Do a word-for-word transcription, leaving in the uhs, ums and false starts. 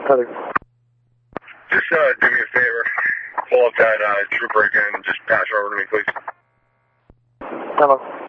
Heather. Just uh, do me a favor. Pull up that uh, trooper again and just pass her over to me, please. Hello.